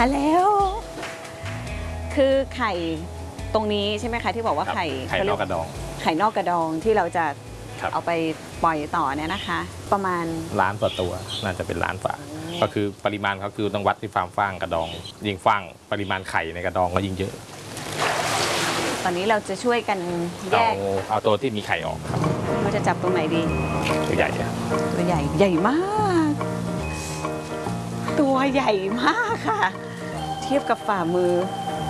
มาแล้ว คือไข่ตรงนี้ใช่ไหมคะที่บอกว่าไข่นอกกระดองไข่นอกกระดองที่เราจะเอาไปปล่อยต่อเนี่ยนะคะ ประมาณล้านกว่าตัวน่าจะเป็นล้านฝาก็คือปริมาณเขาคือต้องวัดที่ฟาร์มฟางกระดองยิ่งฟางปริมาณไข่ในกระดองก็ยิ่งเยอะตอนนี้เราจะช่วยกันแยกเอาตัวที่มีไข่ออกครับเราจะจับตรงไหนดีตัวใหญ่ตัวใหญ่ใหญ่มากตัวใหญ่มากค่ะเทียบกับฝ่ามือ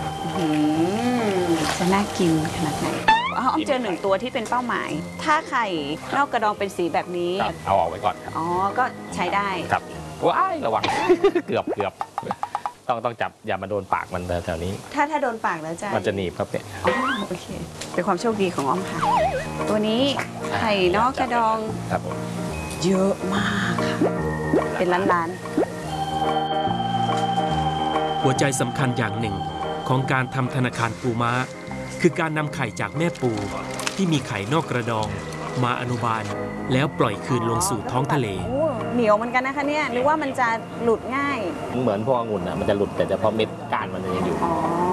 จะน่ากินขนาดไหนอ้อมเจอ1ตัวที่เป็นเป้าหมายถ้าไข่นอกกระดองเป็นสีแบบนี้เอาออกไว้ก่อนครับอ๋อก็ใช้ได้ครับว้ายระวัง เกือบต้องจับอย่ามาโดนปากมันแถวนี้ถ้าโดนปากแล้วจะหนีบครับเนี่ยอ๋อโอเคเป็นความโชคดีของอ้อมค่ะตัวนี้ไข่นอกกระดองครับเยอะมากค่ะเป็นล้านหัวใจสำคัญอย่างหนึ่งของการทำธนาคารปูม้าคือการนำไข่จากแม่ปูที่มีไข่นอกกระดองมาอนุบาลแล้วปล่อยคืนลงสู่ท้องทะเลเหนียวเหมือนกันนะคะเนี่ยหรือว่ามันจะหลุดง่ายเหมือนพวกองุ่นนะมันจะหลุดแต่เฉพาะเม็ดก้านมันยังอยู่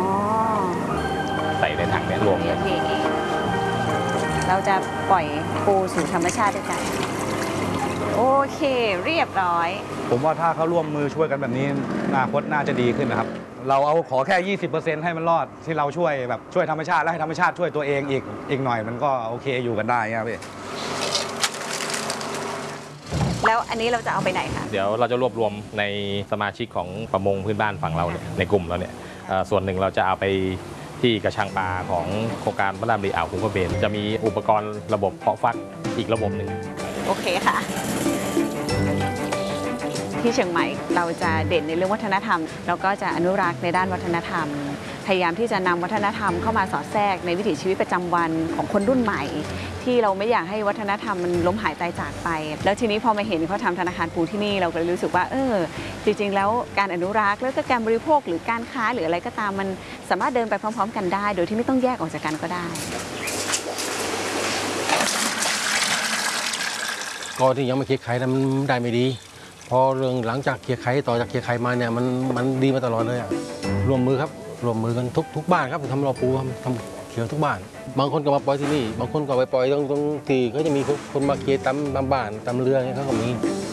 ใส่ในถังเนี่ยรวมเลยเราจะปล่อยปูสู่ธรรมชาติด้วยกันโอเคเรียบร้อยผมว่าถ้าเขาร่วมมือช่วยกันแบบนี้อนาคตน่าจะดีขึ้นนะครับเราเอาขอแค่ 20% ให้มันรอดที่เราช่วยธรรมชาติและให้ธรรมชาติช่วยตัวเองอีกหน่อยมันก็โอเคอยู่กันได้ครับพี่แล้วอันนี้เราจะเอาไปไหนคะเดี๋ยวเราจะรวบรวมในสมาชิกของประมงพื้นบ้านฝั่งเราเนี่ยในกลุ่มเราเนี่ยส่วนหนึ่งเราจะเอาไปที่กระชังปลาของโครงการพระรามรีอ่าวคุ้งกระเบนจะมีอุปกรณ์ระบบเพาะฟักอีกระบบหนึ่งโอเคค่ะที่เชียงใหม่เราจะเด่นในเรื่องวัฒนธรรมแล้วก็จะอนุรักษ์ในด้านวัฒนธรรมพยายามที่จะนำวัฒนธรรมเข้ามาสอดแทรกในวิถีชีวิตประจำวันของคนรุ่นใหม่ที่เราไม่อยากให้วัฒนธรรมมันล้มหายตายจากไปแล้วทีนี้พอมาเห็นเขาทำธนาคารปูที่นี่เราก็เลยรู้สึกว่าจริงๆแล้วการอนุรักษ์แล้วก็การบริโภคหรือการค้าหรืออะไรก็ตามมันสามารถเดินไปพร้อมๆกันได้โดยที่ไม่ต้องแยกออกจากกันก็ได้ก็ที่ยังไม่เคลียร์ไข่นั้นมันได้ไม่ดีพอเรื่องหลังจากเคลียร์ไข่ต่อจากเคลียร์ไข่มาเนี่ยมันดีมาตลอดเลยอะร่วมมือครับร่วมมือกันทุกบ้านครับทำรอปูทำเขียวทุกบ้านบางคนก็มาปล่อยที่นี่บางคนก็ไปปล่อยตรงที่เขาจะมีคนมาเคลียร์ตามบ้านตามเรือเนี่ยเขาก็มี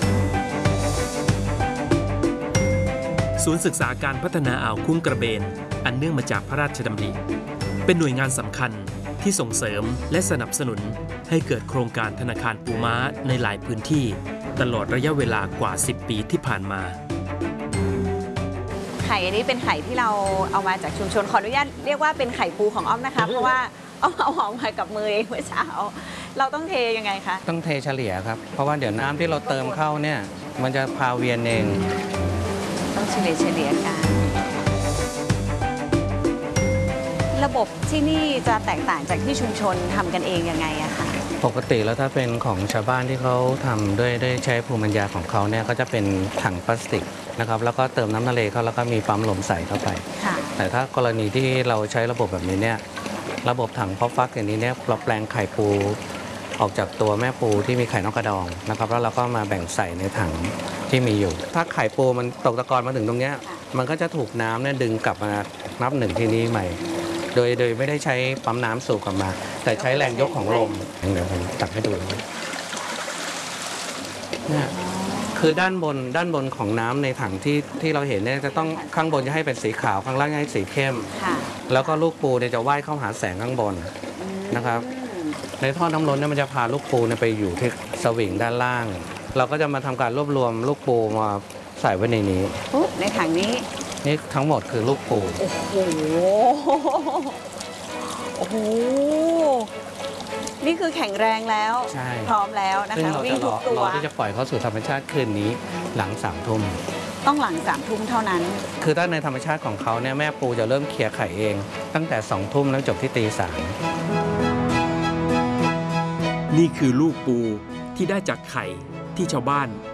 ศูนย์ศึกษาการพัฒนาอ่าวคุ้งกระเบนอันเนื่องมาจากพระราชดำริเป็นหน่วยงานสำคัญที่ส่งเสริมและสนับสนุนให้เกิดโครงการธนาคารปูม้าในหลายพื้นที่ตลอดระยะเวลากว่า10 ปีที่ผ่านมาไข่อันนี้เป็นไข่ที่เราเอามาจากชุมชนขออนุญาตเรียกว่าเป็นไข่ปูของอ้อมนะคะเพราะว่าอ้อมเอาออกมากับมือเองเมื่อเช้าเราต้องเทยังไงคะต้องเทเฉลี่ยครับเพราะว่าเดี๋ยวน้ำที่เราเติมเข้าเนี่ยมันจะพาเวียนเองต้องเฉลี่ยกันระบบที่นี่จะแตกต่างจากที่ชุมชนทำกันเองยังไงอะคะปกติแล้วถ้าเป็นของชาวบ้านที่เขาทำด้วยใช้ภูมิปัญญาของเขาเนี่ยก็จะเป็นถังพลาสติกนะครับแล้วก็เติมน้ำทะเลเข้าแล้วก็มีปั๊มลมใส่เข้าไปแต่ถ้ากรณีที่เราใช้ระบบแบบนี้เนี่ยระบบถังเพาะฟักอย่างนี้เนี่ยเราแปลงไข่ปูออกจากตัวแม่ปูที่มีไข่นอกกระดองนะครับแล้วเราก็มาแบ่งใส่ในถังที่มีอยู่ถ้าไข่ปูมันตกตะกอนมาถึงตรงนี้มันก็จะถูกน้ำเนี่ยดึงกลับมานับหนึ่งที่นี้ใหม่โดยไม่ได้ใช้ปั๊มน้ำสูบกลับมาแต่ใช้แรงยกของลมเดี๋ยวผมตักให้ดูเนี่ยคือด้านบนของน้ำในถังที่เราเห็นเนี่ยจะต้องข้างบนจะให้เป็นสีขาวข้างล่างให้สีเข้มแล้วก็ลูกปูเนี่ยจะว่ายเข้าหาแสงข้างบนนะครับในท่อน้ำล้นเนี่ยมันจะพาลูกปูเนี่ยไปอยู่ที่สวิงด้านล่างเราก็จะมาทำการรวบรวมลูกปูมาใส่ไว้ในนี้ในถังนี้นี่ทั้งหมดคือลูกปูโอ้โหนี่คือแข็งแรงแล้วพร้อมแล้วนะคะวิ่งทุกตัวรอที่จะปล่อยเขาสู่ธรรมชาติคืนนี้หลัง3 ทุ่มต้องหลัง3 ทุ่มเท่านั้นคือถ้าในธรรมชาติของเขาเนี่ยแม่ปูจะเริ่มเคลียร์ไข่เองตั้งแต่2 ทุ่มแล้วจบที่ตี 3 นี่คือลูกปูที่ได้จากไข่ที่ชาวบ้าน